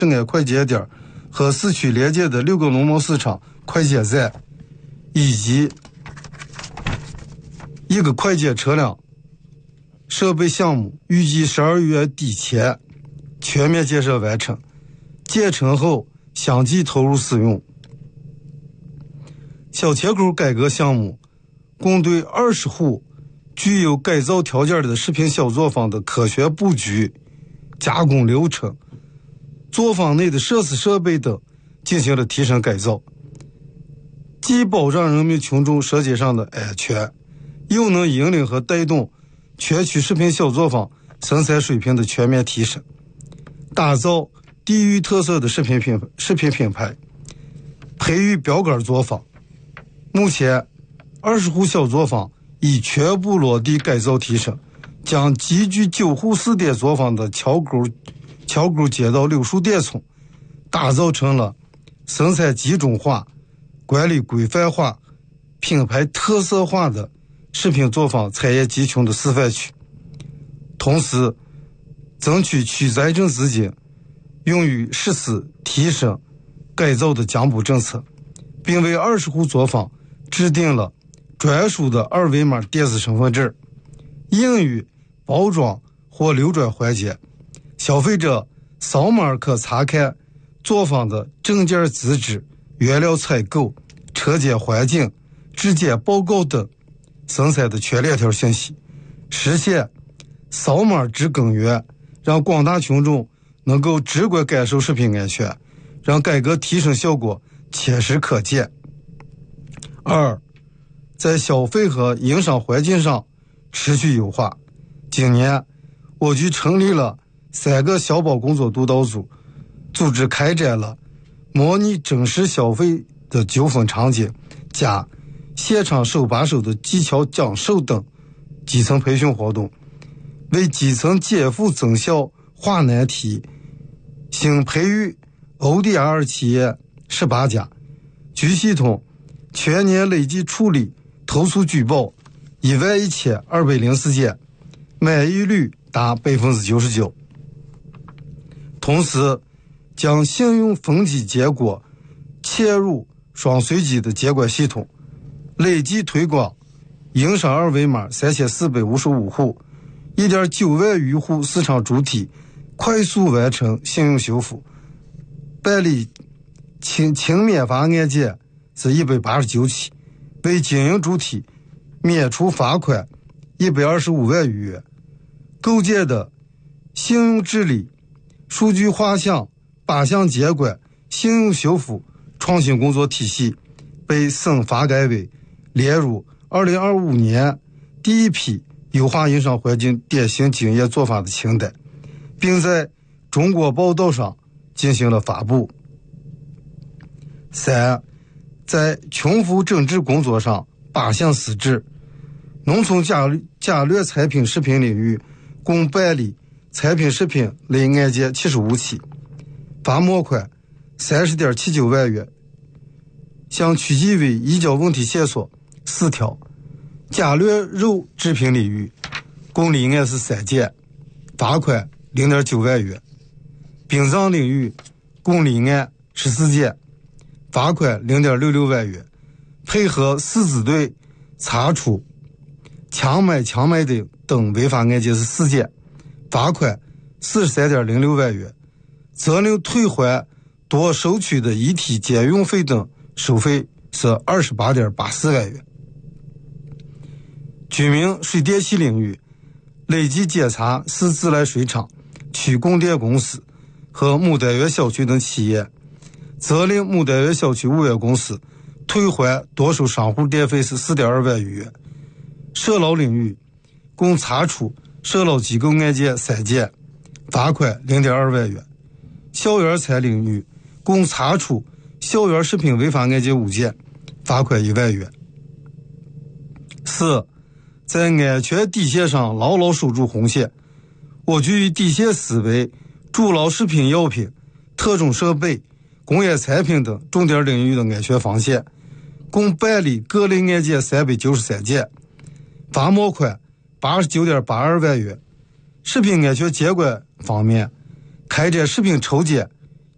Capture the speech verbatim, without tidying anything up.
安快捷点和市区连接的六个农贸市场快捷站，以及一个快捷车辆设备项目，预计十二月底前全面建设完成，建成后相继投入使用。小切口改革项目共对二十户具有改造条件的食品小作坊的科学布局、加工流程、作坊内的设施设备等进行了提升改造，既保障人民群众舌尖上的安全，又能引领和带动全区食品小作坊生产水平的全面提升，打造地域特色的食品品食品品牌，培育标杆作坊。目前二十户小作坊已全部落地改造提升，将集聚九户试点作坊的桥沟桥沟街道柳树店村打造成了生产集中化、管理规范化、品牌特色化的食品作坊产业集群的示范区，同时争取区财政资金用于实施提升改造的奖补政策，并为二十户作坊制定了专属的二维码电子身份证，应于包装或流转环节，消费者扫码可查看作坊的证件资质、原料采购、车间环境、质检报告等生产的全链条信息，实现扫码至根源，让广大群众能够直观感受食品安全，让改革提升效果切实可见。二，在消费和营商环境上持续优化。今年我局成立了三个小保工作督导组，组织开展了模拟真实消费的纠纷场景加现场手把手的技巧讲授等基层培训活动，为基层减负增效化难题，新培育 O D R 企业十八家，局系统全年累计处理投诉举报一万一千二百零四件，满意率达百分之九十九。同时，将信用分级结果嵌入双随机的监管系统，累计推广营商二维码三千四百五十五户，一点九万余户市场主体快速完成信用修复，办理轻轻免罚案件是一百八十九起，为经营主体免除罚款一百二十五万余元，构建的信用治理、数据画像、八项监管、信用修复创新工作体系被省发改委列入二零二五年第一批优化营商环境典型经验做法的清单，并在中国报道上进行了发布。三，在穷富整治工作上八项施治，农村加加略产品食品领域共办理产品食品类案件七十五起，罚没款三十点七九万元，向区纪委移交问题线索四条。加略肉制品领域共立案是三件，罚款零点九万元。殡葬领域共立案十四件，罚款零点六六万元。配合四支队查处强买强卖等等违法案件是四件，罚款四十三点零六万元。责令退还多收取的遗体检用费等收费是二十八点八四万元。居民水电气领域累计检查市自来水厂、区供电公司和牡丹园小区等企业，责令牡丹园小区物业公司退还多收商户电费是四点二万余元。社劳领域共查处社劳机构案件三件，罚款零点二万元。校园餐领域共查处校园食品违法案件五件，罚款一万元。四，在安全底线上牢牢守住红线，我局以底线思维筑牢食品药品、特种设备、工业产品等重点领域的安全防线，共办理各类案件三百九十三件，罚没款八十九点八二万元。食品安全监管方面，开展食品抽检